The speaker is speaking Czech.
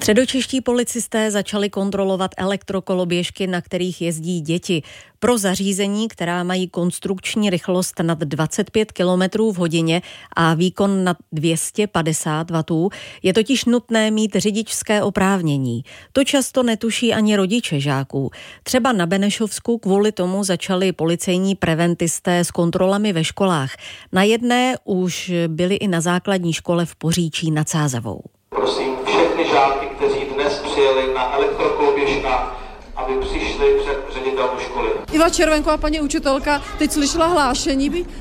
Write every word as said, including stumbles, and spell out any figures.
Středočeští policisté začali kontrolovat elektrokoloběžky, na kterých jezdí děti. Pro zařízení, která mají konstrukční rychlost nad dvacet pět kilometrů v hodině a výkon nad dvě stě padesát wattů, je totiž nutné mít řidičské oprávnění. To často netuší ani rodiče žáků. Třeba na Benešovsku kvůli tomu začali policejní preventisté s kontrolami ve školách. Na jedné už byli i na základní škole v Poříčí nad Sázavou. Prosím všechny žáky, kteří dnes přijeli na elektrokoloběžkách, aby přišli před ředitelem školy. Iva Červenková, paní učitelka, teď slyšela hlášení.